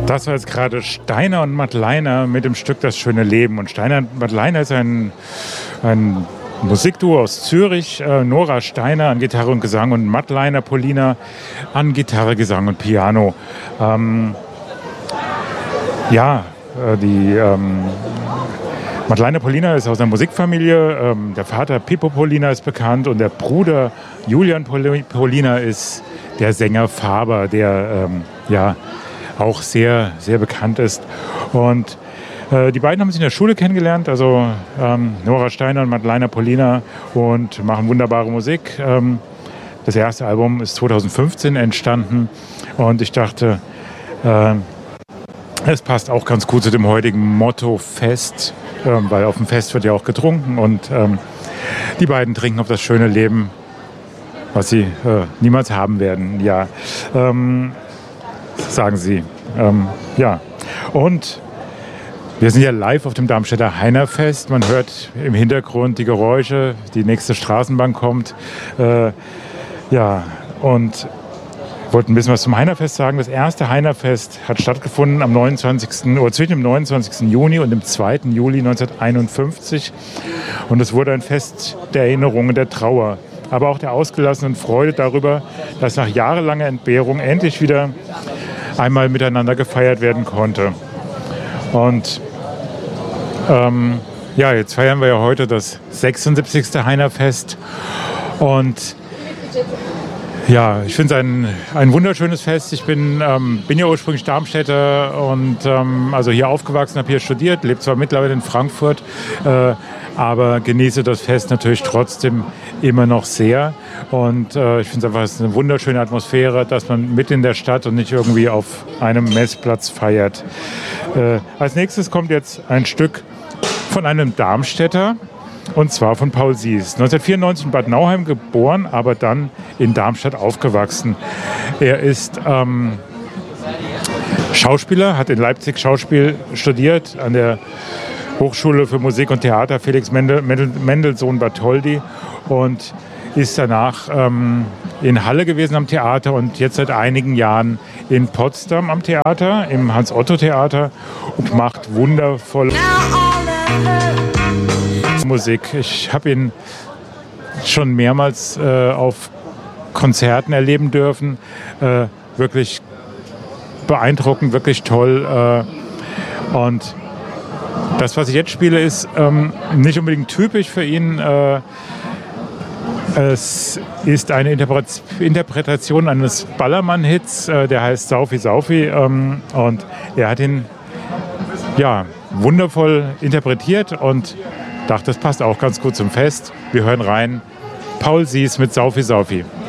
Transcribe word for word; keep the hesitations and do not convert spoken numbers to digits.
Das war jetzt gerade Steiner und Madleiner mit dem Stück Das schöne Leben. Und Steiner und Madleiner ist ein, ein Musikduo aus Zürich. Äh, Nora Steiner an Gitarre und Gesang und Madleiner Polina an Gitarre, Gesang und Piano. Ähm, ja, äh, die ähm, Madleiner Polina ist aus einer Musikfamilie. Ähm, der Vater Pippo Polina ist bekannt und der Bruder Julian Pol- Polina ist der Sänger Faber, der ähm, ja auch sehr, sehr bekannt ist. Und äh, die beiden haben sich in der Schule kennengelernt, also ähm, Nora Steiner und Madleiner Polina, und machen wunderbare Musik. Ähm, das erste Album ist zweitausendfünfzehn entstanden und ich dachte, äh, es passt auch ganz gut zu dem heutigen Motto Fest, äh, weil auf dem Fest wird ja auch getrunken und ähm, die beiden trinken auf das schöne Leben, was sie äh, niemals haben werden. Ja, ähm, sagen sie. Ähm, ja, und wir sind ja live auf dem Darmstädter Heinerfest. Man hört im Hintergrund die Geräusche, die nächste Straßenbahn kommt. Äh, ja, und ich wollte ein bisschen was zum Heinerfest sagen. Das erste Heinerfest hat stattgefunden am neunundzwanzigsten oder zwischen dem neunundzwanzigsten Juni und dem zweiten Juli neunzehnhunderteinundfünfzig. Und es wurde ein Fest der Erinnerung und der Trauer, aber auch der ausgelassenen Freude darüber, dass nach jahrelanger Entbehrung endlich wieder einmal miteinander gefeiert werden konnte. Und ähm, ja, jetzt feiern wir ja heute das sechsundsiebzigste Heinerfest. Und ja, ich finde es ein, ein wunderschönes Fest. Ich bin, ähm, bin ja ursprünglich Darmstädter und ähm, also hier aufgewachsen, habe hier studiert, lebe zwar mittlerweile in Frankfurt, äh, aber genieße das Fest natürlich trotzdem immer noch sehr. Und äh, ich finde es einfach eine wunderschöne Atmosphäre, dass man mitten in der Stadt und nicht irgendwie auf einem Messplatz feiert. Äh, als nächstes kommt jetzt ein Stück von einem Darmstädter, und zwar von Paul Sies. neunzehnhundertvierundneunzig in Bad Nauheim geboren, aber dann in Darmstadt aufgewachsen. Er ist ähm, Schauspieler, hat in Leipzig Schauspiel studiert, an der Hochschule für Musik und Theater Felix Mendel, Mendel, Mendelssohn Bartholdy, und ist danach ähm, in Halle gewesen am Theater und jetzt seit einigen Jahren in Potsdam am Theater, im Hans-Otto-Theater, und macht wundervolle Musik. Ich habe ihn schon mehrmals äh, auf Konzerten erleben dürfen. Äh, wirklich beeindruckend, wirklich toll. Äh, und das, was ich jetzt spiele, ist ähm, nicht unbedingt typisch für ihn. Äh, es ist eine Interpretation eines Ballermann-Hits, äh, der heißt Saufi Saufi. Ähm, und er hat ihn ja, wundervoll interpretiert und dachte, das passt auch ganz gut zum Fest. Wir hören rein. Paul Sies mit Saufi Saufi.